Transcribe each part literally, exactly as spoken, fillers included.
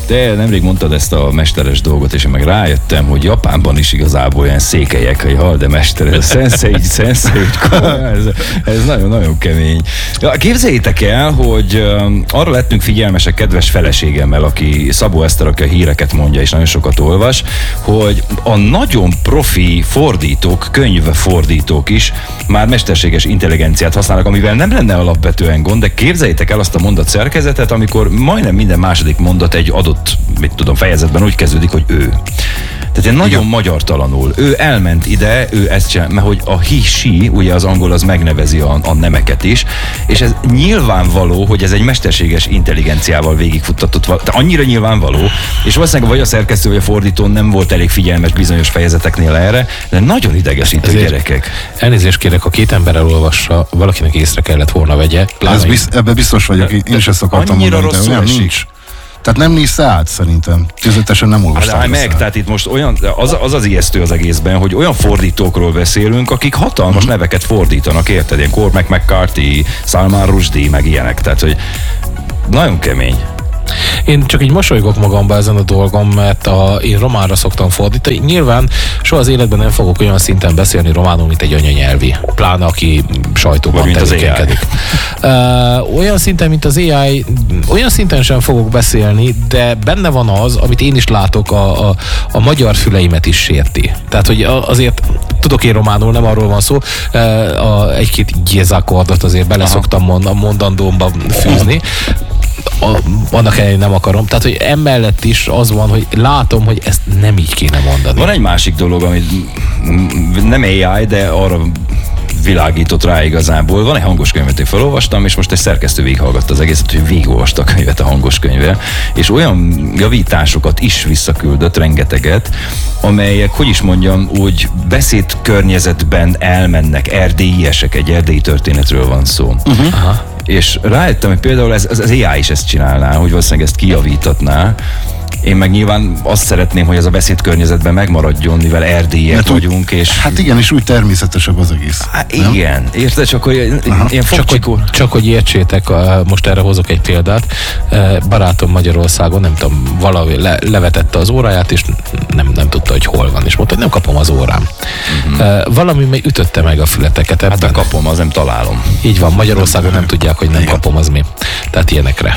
Te nemrég mondtad ezt a mesteres dolgot, és én meg rájöttem, hogy Japánban is igazából ilyen székelyek, hogy hal, de mester, ez a sensei, sensei, ez, ez nagyon-nagyon kemény. Ja, képzeljétek el, hogy um, arra lettünk figyelmesek kedves feleségemmel, aki Szabó Eszter, aki a híreket mondja, és nagyon sokat olvas, hogy a nagyon profi fordítók, könyvfordítók is már mesterséges intelligenciát használnak, amivel nem lenne alapvetően gond, de képzeljétek el azt a mondat szerkezetet, amikor majdnem minden második mondat egy adott, mit tudom, fejezetben úgy kezdődik, hogy ő. Tehát én nagyon magyartalanul. Ő elment ide, ő ezt csinál, mert hogy a he, she, ugye az angol az megnevezi a, a nemeket is, és ez nyilvánvaló, hogy ez egy mesterséges intelligenciával végigfuttatott, de annyira nyilvánvaló, és valószínűleg vagy a szerkesztő, vagy a fordító nem volt elég figyelmes bizonyos fejezeteknél erre, de nagyon idegesítő gyerekek. Elnézést kérek, ha két ember elolvassa, valakinek észre kellett volna vegye. Ez biz, ebben biztos vagyok, én is ezt akartam annyira mondani, de olyan nincs. Tehát nem nézsz át, szerintem. Közöttesen nem olvastam. Hát meg, tehát itt most olyan, az, az az ijesztő az egészben, hogy olyan fordítókról beszélünk, akik hatalmas uh-huh. neveket fordítanak, érted? Ilyen Cormac McCarthy, Salman Rushdie, meg ilyenek. Tehát, hogy nagyon kemény. Én csak így mosolygok magamba ezen a dolgom, mert a, én románra szoktam fordítani. Nyilván soha az életben nem fogok olyan szinten beszélni románul, mint egy anyanyelvi. Pláne aki sajtóban tevékenykedik. Uh, olyan szinten, mint az á i, olyan szinten sem fogok beszélni, de benne van az, amit én is látok, a, a, a magyar füleimet is sérti. Tehát, hogy azért tudok én románul, nem arról van szó, uh, a, egy-két gyézákordot azért bele Aha. szoktam mond, a mondandómba fűzni. A, annak ellenére nem akarom. Tehát, hogy emellett is az van, hogy látom, hogy ezt nem így kéne mondani. Van egy másik dolog, amit nem á i, de arra világított rá igazából. Van egy hangos könyvet, én felolvastam, és most egy szerkesztő végighallgatta az egészet, hogy végigolvasta a könyvet a hangos könyvvel, és olyan javításokat is visszaküldött, rengeteget, amelyek, hogy is mondjam, úgy beszédkörnyezetben elmennek, erdélyiesek, egy erdélyi történetről van szó. Uh-huh. Aha. És rájöttem, hogy például ez, az á i is ezt csinálná, hogy valószínűleg ezt kijavítatná. Én meg nyilván azt szeretném, hogy ez a beszédkörnyezetben megmaradjon, mivel erdélyiek vagyunk, és... Hát igen, és úgy természetesebb az egész. Hát igen, érted? Csak hogy ilyen csak, hogy, csak hogy értsétek, most erre hozok egy példát. Barátom Magyarországon, nem tudom, valahogy le, levetette az óráját, és nem, nem tudta, hogy hol van, és mondta, hogy nem kapom az órám. Uh-huh. Valami meg ütötte meg a fületeket ebben. Hát kapom, az nem találom. Így van, Magyarországon nem tudják, hogy nem igen. kapom, az mi. Tehát ilyenekre.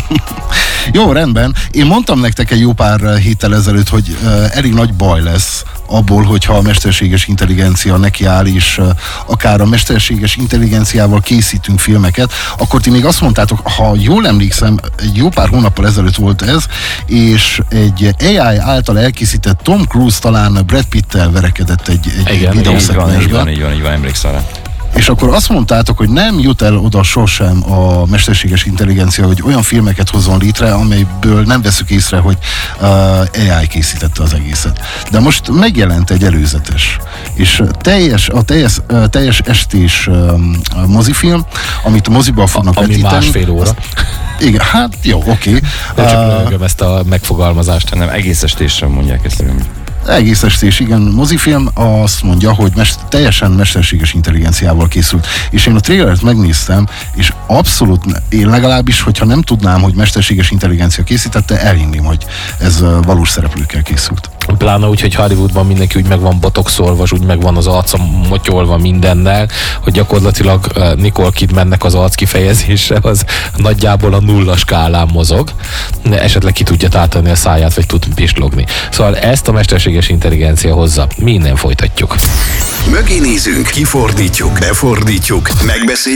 Jó, rendben. Én mondtam nektek egy jó pár héttel ezelőtt, hogy uh, elég nagy baj lesz abból, hogyha a mesterséges intelligencia nekiáll, és uh, akár a mesterséges intelligenciával készítünk filmeket, akkor ti még azt mondtátok, ha jól emlékszem, egy jó pár hónappal ezelőtt volt ez, és egy á i által elkészített Tom Cruise talán Brad Pitt-tel verekedett egy, egy videószegmensben. Így van, így van, így van, emlékszem rá. És akkor azt mondtátok, hogy nem jut el oda sosem a mesterséges intelligencia, hogy olyan filmeket hozzon létre, amelyből nem veszük észre, hogy uh, á i készítette az egészet. De most megjelent egy előzetes, és teljes, a teljes, uh, teljes estés uh, mozifilm, amit a moziban fognak Ami vetíteni. másfél óra. Azt, igen, hát jó, oké. Okay. De csak uh, lőgöm ezt a megfogalmazást. Nem, egész estésre mondják ezt. Egész estés, igen, mozifilm, azt mondja, hogy mest- teljesen mesterséges intelligenciával készült. És én a trailert megnéztem, és abszolút, én legalábbis, hogyha nem tudnám, hogy mesterséges intelligencia készítette, elhinném, hogy ez valós szereplőkkel készült. Pláne úgy, hogy Hollywoodban mindenki úgy meg van botoxolva, úgy meg van az arca motyolva mindennel, hogy gyakorlatilag Nicole Kidmannek az arc kifejezése az nagyjából a nulla skálán mozog, esetleg ki tudja tátani a száját, vagy tud pislogni. Szóval ezt a mesterséges intelligencia hozza. Mi innen folytatjuk. Mögé nézünk, kifordítjuk, befordítjuk, megbeszéljük.